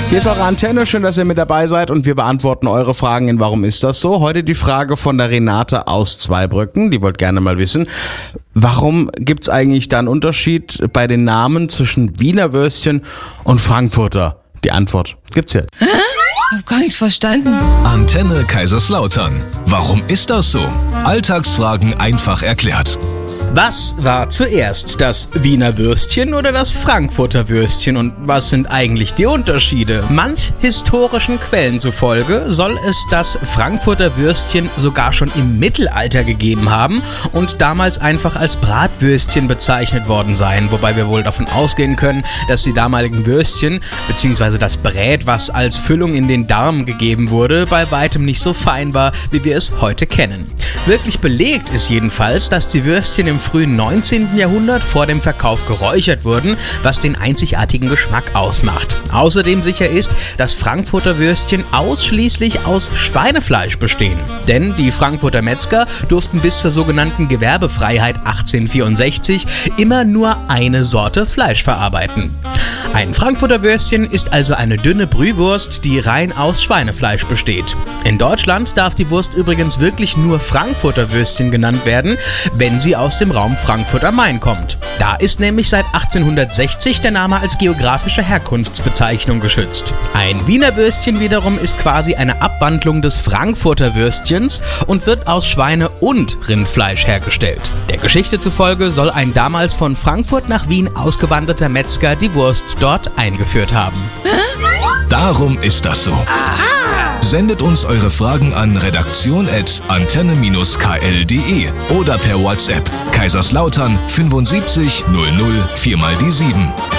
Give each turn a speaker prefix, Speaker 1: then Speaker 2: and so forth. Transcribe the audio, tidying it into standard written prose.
Speaker 1: Hier ist eure Antenne, schön, dass ihr mit dabei seid und wir beantworten eure Fragen in Warum ist das so? Heute die Frage von der Renate aus Zweibrücken, die wollte gerne mal wissen, warum gibt's eigentlich da einen Unterschied bei den Namen zwischen Wiener Würstchen und Frankfurter? Die Antwort gibt's jetzt.
Speaker 2: Ich hab gar nichts verstanden.
Speaker 3: Antenne Kaiserslautern. Warum ist das so? Alltagsfragen einfach erklärt.
Speaker 1: Was war zuerst, das Wiener Würstchen oder das Frankfurter Würstchen und was sind eigentlich die Unterschiede? Manch historischen Quellen zufolge soll es das Frankfurter Würstchen sogar schon im Mittelalter gegeben haben und damals einfach als Bratwürstchen bezeichnet worden sein, wobei wir wohl davon ausgehen können, dass die damaligen Würstchen bzw. das Brät, was als Füllung in den Darm gegeben wurde, bei weitem nicht so fein war, wie wir es heute kennen. Wirklich belegt ist jedenfalls, dass die Würstchen im frühen 19. Jahrhundert vor dem Verkauf geräuchert wurden, was den einzigartigen Geschmack ausmacht. Außerdem sicher ist, dass Frankfurter Würstchen ausschließlich aus Schweinefleisch bestehen. Denn die Frankfurter Metzger durften bis zur sogenannten Gewerbefreiheit 1864 immer nur eine Sorte Fleisch verarbeiten. Ein Frankfurter Würstchen ist also eine dünne Brühwurst, die rein aus Schweinefleisch besteht. In Deutschland darf die Wurst übrigens wirklich nur Frankfurter Würstchen genannt werden, wenn sie aus dem Raum Frankfurt am Main kommt. Da ist nämlich seit 1860 der Name als geografische Herkunftsbezeichnung geschützt. Ein Wiener Würstchen wiederum ist quasi eine Abwandlung des Frankfurter Würstchens und wird aus Schweine- und Rindfleisch hergestellt. Der Geschichte zufolge soll ein damals von Frankfurt nach Wien ausgewanderter Metzger die Wurst dort eingeführt haben.
Speaker 3: Darum ist das so. Sendet uns eure Fragen an redaktion@antenne-kl.de oder per WhatsApp Kaiserslautern 75 00 4 mal die 7.